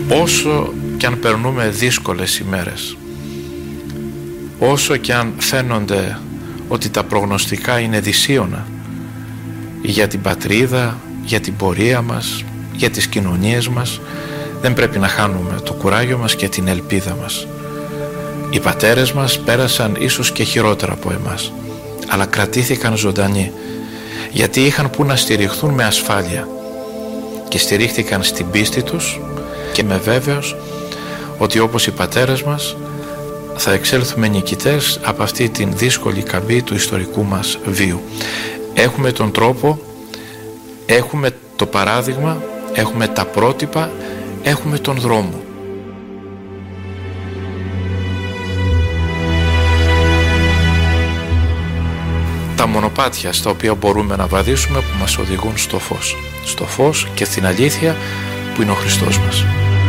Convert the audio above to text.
όσο και αν περνούμε δύσκολες ημέρες, όσο και αν φαίνονται ότι τα προγνωστικά είναι δυσίωνα για την πατρίδα, για την πορεία μας, για τις κοινωνίες μας, δεν πρέπει να χάνουμε το κουράγιο μας και την ελπίδα μας. Οι πατέρες μας πέρασαν ίσως και χειρότερα από εμάς, αλλά κρατήθηκαν ζωντανοί, γιατί είχαν που να στηριχθούν με ασφάλεια και στηρίχθηκαν στην πίστη τους, και είμαι βέβαιος ότι όπως οι πατέρες μας θα εξέλθουμε νικητές από αυτή την δύσκολη καμπή του ιστορικού μας βίου. Έχουμε τον τρόπο, έχουμε το παράδειγμα, έχουμε τα πρότυπα, έχουμε τον δρόμο. Τα μονοπάτια στα οποία μπορούμε να βαδίσουμε, που μας οδηγούν στο φως και στην αλήθεια που είναι ο Χριστός μας.